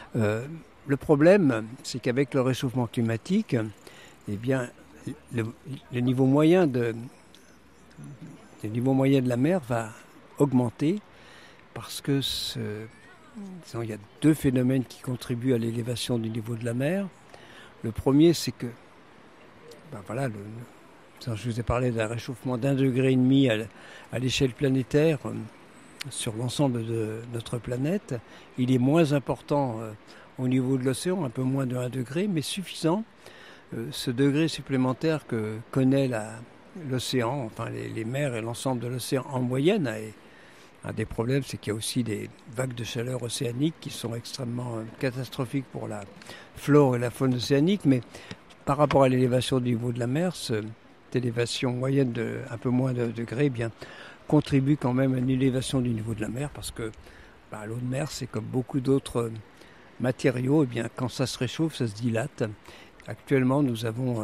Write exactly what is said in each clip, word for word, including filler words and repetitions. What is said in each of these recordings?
Euh, le problème, c'est qu'avec le réchauffement climatique, eh bien, le, le niveau moyen de, le niveau moyen de la mer va augmenter parce que ce, disons, il y a deux phénomènes qui contribuent à l'élévation du niveau de la mer. Le premier, c'est que, ben voilà, le, je vous ai parlé d'un réchauffement d'un degré et demi à, à l'échelle planétaire euh, sur l'ensemble de notre planète. Il est moins important euh, au niveau de l'océan, un peu moins de un degré, mais suffisant. Euh, ce degré supplémentaire que connaît la, l'océan, enfin les, les mers et l'ensemble de l'océan en moyenne, et un des problèmes, c'est qu'il y a aussi des vagues de chaleur océaniques qui sont extrêmement euh, catastrophiques pour la flore et la faune océanique, mais par rapport à l'élévation du niveau de la mer, cette élévation moyenne de un peu moins de degrés, eh bien, contribue quand même à une élévation du niveau de la mer, parce que bah, l'eau de mer, c'est comme beaucoup d'autres matériaux, eh bien, quand ça se réchauffe, ça se dilate. Actuellement, nous avons euh,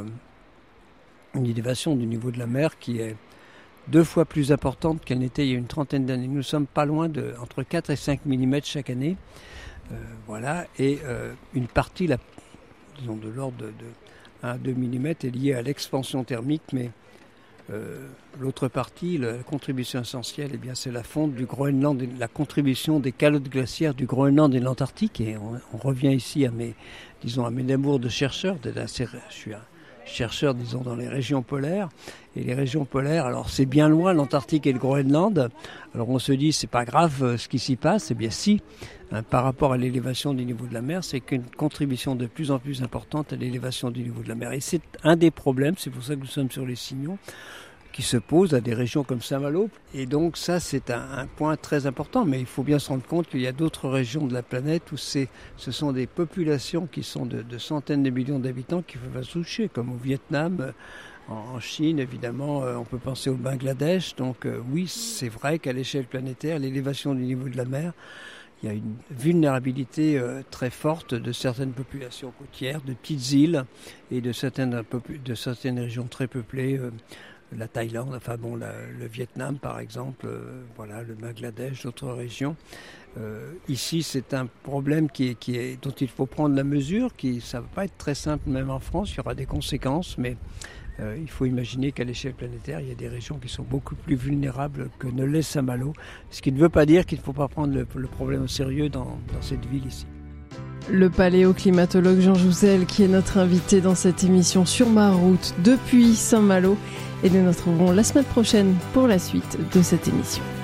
une élévation du niveau de la mer qui est deux fois plus importante qu'elle n'était il y a une trentaine d'années. Nous sommes pas loin de entre quatre et cinq millimètres chaque année. Euh, voilà, et euh, une partie, la, disons de l'ordre de, de un à deux millimètres, est liée à l'expansion thermique, mais euh, l'autre partie, la contribution essentielle, eh bien, c'est la fonte du Groenland, et la contribution des calottes glaciaires du Groenland et de l'Antarctique. Et on, on revient ici à mes, disons, à mes amours de chercheurs. De la, je suis un chercheur, disons, dans les régions polaires. Et les régions polaires, alors c'est bien loin, l'Antarctique et le Groenland. Alors on se dit, c'est pas grave euh, ce qui s'y passe. Eh bien si, hein, par rapport à l'élévation du niveau de la mer, c'est qu'une contribution de plus en plus importante à l'élévation du niveau de la mer. Et c'est un des problèmes, c'est pour ça que nous sommes sur les signaux, qui se posent à des régions comme Saint-Malo. Et donc ça, c'est un, un point très important. Mais il faut bien se rendre compte qu'il y a d'autres régions de la planète où c'est, ce sont des populations qui sont de, de centaines de millions d'habitants qui peuvent se toucher, comme au Vietnam, en Chine, évidemment, on peut penser au Bangladesh. Donc euh, oui, c'est vrai qu'à l'échelle planétaire, l'élévation du niveau de la mer, il y a une vulnérabilité euh, très forte de certaines populations côtières, de petites îles et de certaines, de certaines régions très peuplées, euh, la Thaïlande, enfin bon, la, le Vietnam par exemple, euh, voilà, le Bangladesh, d'autres régions. Euh, ici, c'est un problème qui est, qui est, dont il faut prendre la mesure, qui, ça ne va pas être très simple même en France, il y aura des conséquences, mais Euh, il faut imaginer qu'à l'échelle planétaire, il y a des régions qui sont beaucoup plus vulnérables que ne l'est Saint-Malo, ce qui ne veut pas dire qu'il ne faut pas prendre le, le problème au sérieux dans, dans cette ville ici. Le paléoclimatologue Jean Jouzel qui est notre invité dans cette émission Sur ma route depuis Saint-Malo, et nous nous retrouverons la semaine prochaine pour la suite de cette émission.